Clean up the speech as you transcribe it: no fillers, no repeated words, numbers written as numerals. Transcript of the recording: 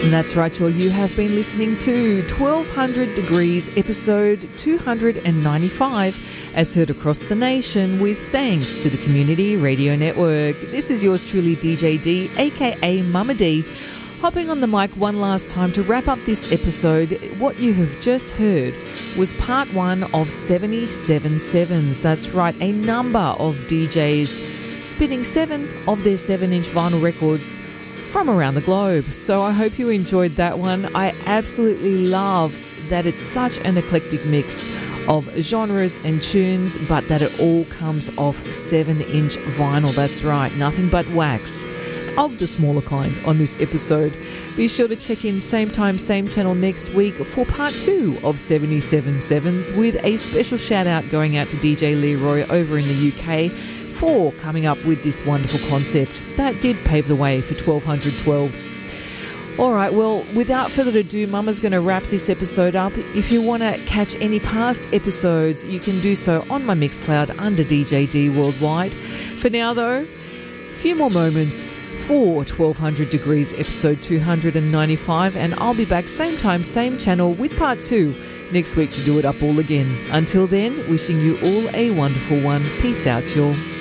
That's right, y'all. You have been listening to 1200 Degrees, episode 295, as heard across the nation with thanks to the Community Radio Network. This is yours truly, DJ D, aka Mama D, hopping on the mic one last time to wrap up this episode. What you have just heard was part one of 77 Sevens. That's right, a number of DJs spinning 7 of their 7-inch vinyl records from around the globe. So I hope you enjoyed that one. I absolutely love that it's such an eclectic mix of genres and tunes, but that it all comes off 7-inch vinyl. That's right, nothing but wax of the smaller kind on this episode. Be sure to check in same time, same channel next week for part 2 of 77 Sevens, with a special shout out going out to DJ Leroy over in the UK for coming up with this wonderful concept that did pave the way for 1200 12s. All right, well, without further ado, Mama's going to wrap this episode up. If you want to catch any past episodes, you can do so on my Mixcloud under DJ D Worldwide. For now, though, a few more moments for 1200 Degrees, episode 295, and I'll be back same time, same channel with part 2 next week to do it up all again. Until then, wishing you all a wonderful one. Peace out, y'all.